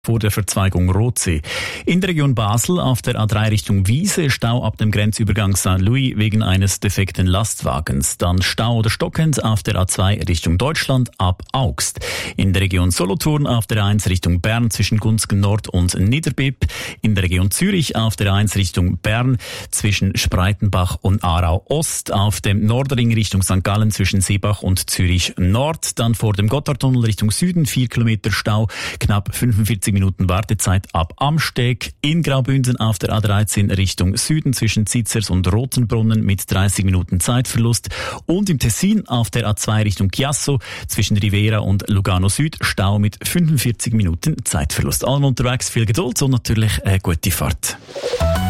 vor der Verzweigung Rotsee. In der Region Basel auf der A3 Richtung Wiese Stau ab dem Grenzübergang Saint-Louis wegen eines defekten Lastwagens. Dann Stau oder stockend auf der A2 Richtung Deutschland ab Augst. In der Region Solothurn auf der 1 Richtung Bern zwischen Gunzgen Nord und Niederbipp. In der Region Zürich auf der 1 Richtung Bern zwischen Spreitenbach und Aarau Ost. Auf dem Nordring Richtung St. Gallen zwischen Seebach und Zürich Nord. Dann vor dem Gotthardtunnel Richtung Süden 4 Kilometer Stau, knapp 45 Minuten Wartezeit ab Amsteg. In Graubünden auf der A13 Richtung Süden zwischen Zitzers und Rotenbrunnen mit 30 Minuten Zeitverlust. Und im Tessin auf der A2 Richtung Chiasso zwischen Rivera und Lugano Süd Stau mit 45 Minuten Zeitverlust. Allen unterwegs viel Geduld und natürlich eine gute Fahrt.